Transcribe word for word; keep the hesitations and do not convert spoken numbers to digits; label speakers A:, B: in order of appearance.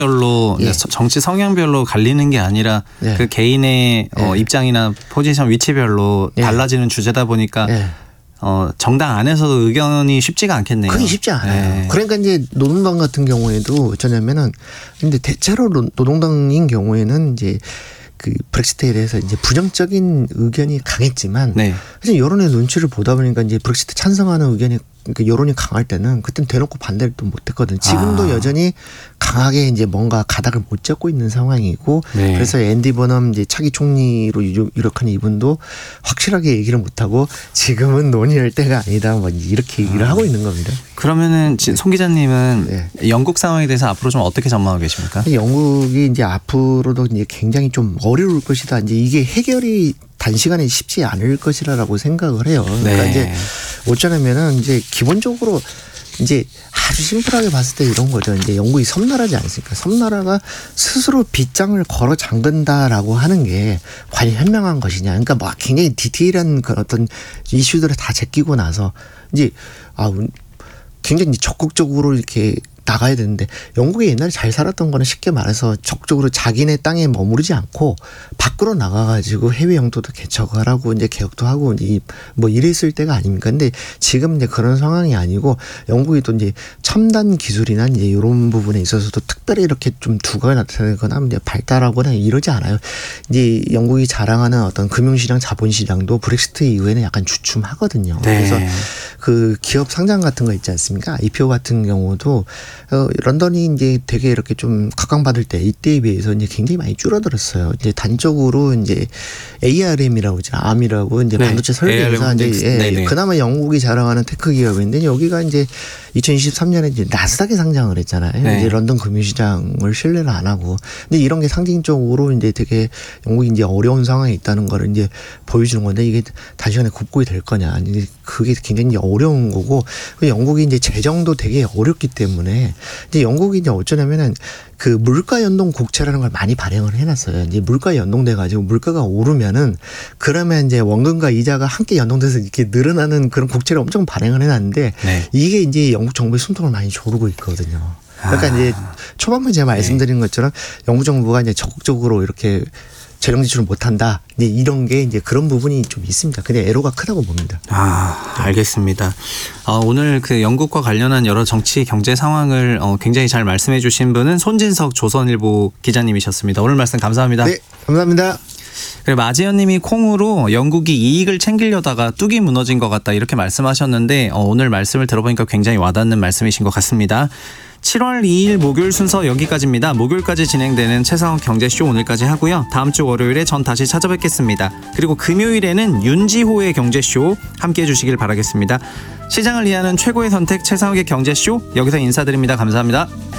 A: 별로
B: 예.
A: 정치 성향별로 갈리는 게 아니라
B: 예.
A: 그 개인의
B: 예.
A: 어, 입장이나 포지션 위치별로
B: 예.
A: 달라지는 주제다 보니까
B: 예.
A: 어, 정당 안에서도 의견이 쉽지가 않겠네요.
B: 그게 쉽지 않아요.
A: 예.
B: 그러니까 이제 노동당 같은 경우에도 어쩌냐면은 근데 대체로 노동당인 경우에는 이제 그 브렉시트에 대해서 이제 부정적인 의견이 강했지만
A: 네.
B: 사실 여론의 눈치를 보다 보니까 이제 브렉시트 찬성하는 의견이 그러니까 여론이 강할 때는 그땐 대놓고 반대를 또 못했거든요. 지금도
A: 아.
B: 여전히 강하게 이제 뭔가 가닥을 못 잡고 있는 상황이고
A: 네.
B: 그래서 앤디 버넘 이제 차기 총리로 유력한 이분도 확실하게 얘기를 못하고 지금은 논의할 때가 아니다 뭐 이렇게 얘기를
A: 아.
B: 하고 있는 겁니다.
A: 그러면은 네. 송 기자님은
B: 네.
A: 영국 상황에 대해서 앞으로 좀 어떻게 전망하고 계십니까?
B: 영국이 이제 앞으로도 이제 굉장히 좀 어려울 것이다. 이제 이게 해결이 단시간에 쉽지 않을 것이라고 생각을 해요. 그러니까
A: 네.
B: 이제 어쩌냐면은 이제 기본적으로 이제 아주 심플하게 봤을 때 이런 거죠. 이제 영국이 섬나라지 않습니까? 섬나라가 스스로 빗장을 걸어 잠근다라고 하는 게 과연 현명한 것이냐. 그러니까 막 굉장히 디테일한 그런 어떤 이슈들을 다 제끼고 나서 이제 아 굉장히 적극적으로 이렇게 나가야 되는데 영국이 옛날에 잘 살았던 거는 쉽게 말해서 적극적으로 자기네 땅에 머무르지 않고 밖으로 나가가지고 해외 영토도 개척하라고 이제 개혁도 하고 이제 뭐 이랬을 때가 아닙니까? 근데 지금 이제 그런 상황이 아니고 영국이 또 이제 첨단 기술이나 이제 이런 부분에 있어서도 특별히 이렇게 좀 두각이 나타나거나 이제 발달하거나 이러지 않아요. 이제 영국이 자랑하는 어떤 금융시장, 자본시장도 브렉시트 이후에는 약간 주춤하거든요.
A: 네.
B: 그래서 그 기업 상장 같은 거 있지 않습니까? 아이피오 같은 경우도 어, 런던이 이제 되게 이렇게 좀 각광받을 때 이때에 비해서 이제 굉장히 많이 줄어들었어요. 이제 단적으로 이제 에이알엠이라고 이제 암이라고 이제
A: 네.
B: 반도체 설계회사 이제 예, 그나마 영국이 자랑하는 테크 기업인데 여기가 이제 이천이십삼 년에 이제 나스닥에 상장을 했잖아요.
A: 네.
B: 이제 런던 금융시장을 신뢰를 안 하고 근데 이런 게 상징적으로 이제 되게 영국이 이제 어려운 상황에 있다는 거를 이제 보여주는 건데 이게 단시간에 극복이 될 거냐? 이제 그게 굉장히 어려운 거고 영국이 이제 재정도 되게 어렵기 때문에 이제 영국이 이제 어쩌냐면은 그 물가 연동 국채라는 걸 많이 발행을 해놨어요. 이제 물가 연동돼 가지고 물가가 오르면은 그러면 이제 원금과 이자가 함께 연동돼서 이렇게 늘어나는 그런 국채를 엄청 발행을 해놨는데
A: 네.
B: 이게 이제 영국 정부의 숨통을 많이 조르고 있거든요. 그러니까 아. 이제 초반부에 제가 말씀드린 네. 것처럼 영국 정부가 이제 적극적으로 이렇게 재정 지출을 못한다. 이제 이런 게 이제 그런 부분이 좀 있습니다. 근데 애로가 크다고 봅니다.
A: 아, 알겠습니다. 어, 오늘 그 영국과 관련한 여러 정치 경제 상황을 어, 굉장히 잘 말씀해 주신 분은 손진석 조선일보 기자님이셨습니다. 오늘 말씀 감사합니다.
B: 네, 감사합니다.
A: 그리고 마지연 님이 콩으로 영국이 이익을 챙기려다가 뚝이 무너진 것 같다 이렇게 말씀하셨는데 어, 오늘 말씀을 들어보니까 굉장히 와닿는 말씀이신 것 같습니다. 칠월 이일 목요일 순서 여기까지입니다. 목요일까지 진행되는 최상원 경제쇼 오늘까지 하고요. 다음 주 월요일에 전 다시 찾아뵙겠습니다. 그리고 금요일에는 윤지호의 경제쇼 함께해 주시길 바라겠습니다. 시장을 이해하는 최고의 선택 최상욱의 경제쇼 여기서 인사드립니다. 감사합니다.